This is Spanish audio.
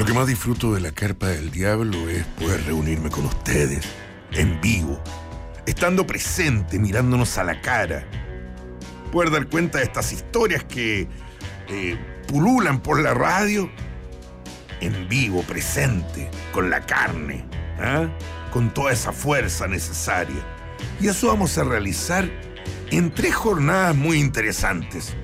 Lo que más disfruto de la Carpa del Diablo es poder reunirme con ustedes, en vivo, estando presente, mirándonos a la cara. Poder dar cuenta de estas historias que pululan por la radio, en vivo, presente, con la carne, ¿ah? Con toda esa fuerza necesaria. Y eso vamos a realizar en 3 jornadas muy interesantes.